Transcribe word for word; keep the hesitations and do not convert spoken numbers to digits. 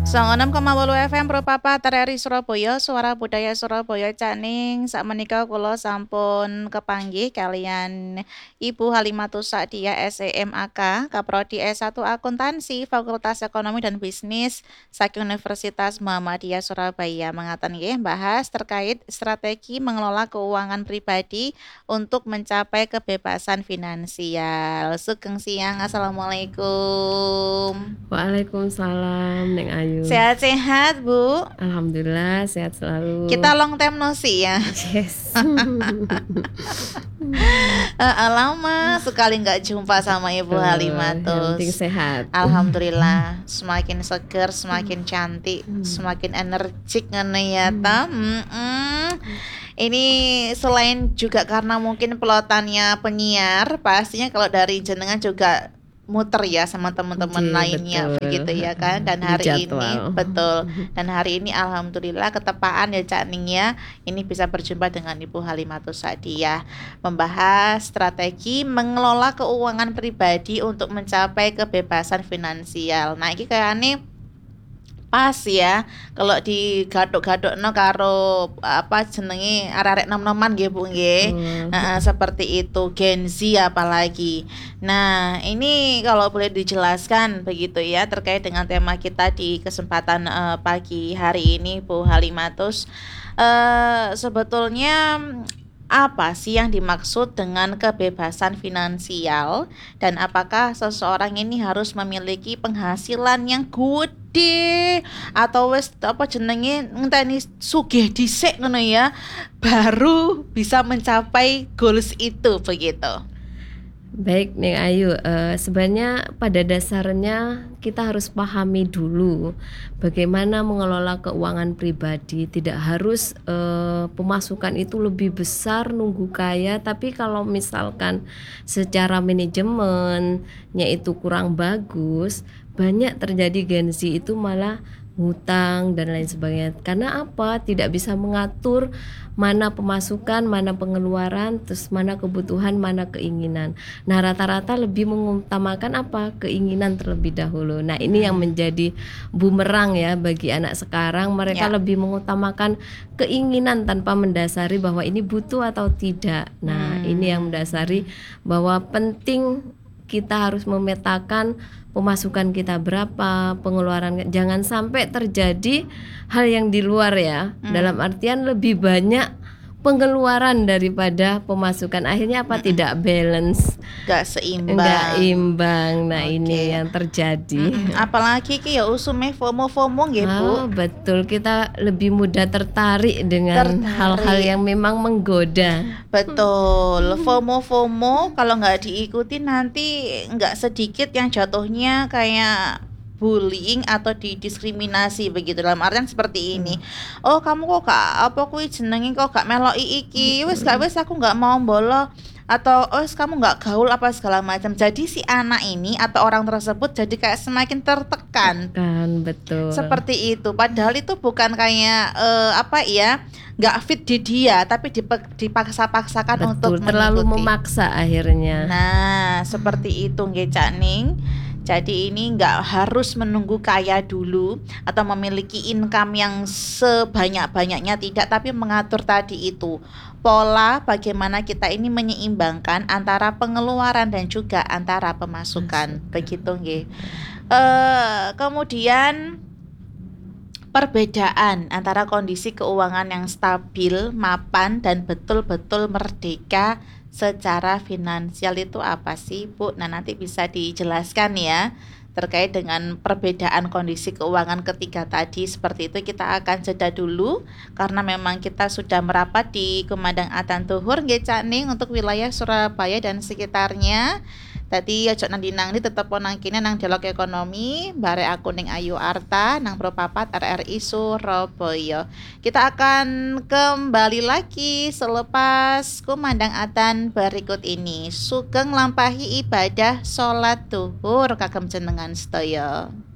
Songonem koma wolu F M Pro Papa T R I Surabaya, Suara Budaya Surabaya Cakning. Sakmenika kula sampun kepanggih kalian Ibu Halimatus Sa'diyah S E M A K, Kaprodi S satu Akuntansi, Fakultas Ekonomi dan Bisnis saking Universitas Muhammadiyah Surabaya. Mengaten nggih bahas terkait strategi mengelola keuangan pribadi untuk mencapai kebebasan finansial. Sugeng siang, Assalamualaikum. Waalaikumsalam, Neng Ayu. Sehat-sehat, Bu? Alhamdulillah, sehat selalu. Kita long time no see ya. Yes. uh, lama sekali nggak jumpa sama Ibu Betul, Halimatus. yang penting sehat. Alhamdulillah, semakin seger, semakin cantik, semakin energik ngene ya ta. Mm-mm. Ini selain juga karena mungkin pelotannya penyiar, pastinya kalau dari jenengan juga muter ya sama teman-teman Ji, lainnya betul. begitu ya kan. Dan Di hari jadwal. ini betul. Dan hari ini alhamdulillah ketepaan ya Cak Ning ya. Ini bisa berjumpa dengan Ibu Halimatus Sa'diyah membahas strategi mengelola keuangan pribadi untuk mencapai kebebasan finansial. Nah, ini kayaknya pas ya kalau di gadok-gadokno karo apa jenenge arek-arek nom-noman nggih Bu nggih. Hmm. Nah, seperti itu Gen Z apalagi. Nah, ini kalau boleh dijelaskan begitu ya terkait dengan tema kita di kesempatan uh, pagi hari ini Bu Halimatus. Uh, sebetulnya apa sih yang dimaksud dengan kebebasan finansial dan apakah seseorang ini harus memiliki penghasilan yang gede atau wis apa jenenge ngenteni sugih dhisik ngono ya baru bisa mencapai goals itu begitu. Baik, Neng Ayu, uh, sebenarnya pada dasarnya kita harus pahami dulu bagaimana mengelola keuangan pribadi. Tidak harus uh, pemasukan itu lebih besar nunggu kaya, tapi kalau misalkan secara manajemennya itu kurang bagus, banyak terjadi Gen Z itu malah hutang dan lain sebagainya. Karena apa? Tidak bisa mengatur mana pemasukan, mana pengeluaran, terus mana kebutuhan, mana keinginan. Nah, rata-rata lebih mengutamakan apa? Keinginan terlebih dahulu. Nah, ini yang menjadi bumerang ya bagi anak sekarang. Mereka Ya. lebih mengutamakan keinginan tanpa mendasari bahwa ini butuh atau tidak. Nah, Hmm. ini yang mendasari bahwa penting kita harus memetakan pemasukan kita berapa, pengeluaran, jangan sampai terjadi hal yang di luar ya. Hmm. Dalam artian lebih banyak pengeluaran daripada pemasukan, akhirnya apa? Tidak balance, Gak seimbang. enggak imbang. Nah, Oke. ini yang terjadi. Mm-mm. Apalagi ki ya usume FOMO-FOMO nggih Bu. Oh, betul, kita lebih mudah tertarik dengan Tertarik. hal-hal yang memang menggoda. Betul, FOMO-FOMO kalau nggak diikuti nanti nggak sedikit yang jatuhnya kayak bullying atau didiskriminasi begitu, dalam artian seperti ini. Oh, kamu kok gak apa kuwi jenenge kok gak meloki iki, wis gak wis aku nggak mau bolo, atau oh kamu nggak gaul apa segala macam. Jadi si anak ini atau orang tersebut jadi kayak semakin tertekan. Kan, betul. Seperti itu. Padahal itu bukan kayak uh, apa ya, nggak fit di dia, tapi dipe- dipaksa-paksakan Betul, untuk terlalu mengikuti. memaksa akhirnya. Nah, seperti itu nggih Cak Ning. Jadi ini nggak harus menunggu kaya dulu atau memiliki income yang sebanyak-banyaknya, tidak, tapi mengatur tadi itu pola bagaimana kita ini menyeimbangkan antara pengeluaran dan juga antara pemasukan. Masukan. Begitu nggih. Uh, kemudian perbedaan antara kondisi keuangan yang stabil, mapan, dan betul-betul merdeka secara finansial itu apa sih Bu? Nah, nanti bisa dijelaskan ya terkait dengan perbedaan kondisi keuangan ketiga tadi. Seperti itu kita akan jeda dulu karena memang kita sudah merapat di kumandang adzan zuhur nggih Cak Ning untuk wilayah Surabaya dan sekitarnya. Tadi ojo nang dinang ini tetep nang kene nang dialog ekonomi bare aku ning Ayu Arta nang Pro Papat R R I Surabaya. Kita akan kembali lagi selepas kumandang adzan berikut ini. Sugeng lampahi ibadah salat zuhur kagem jenengan sedaya.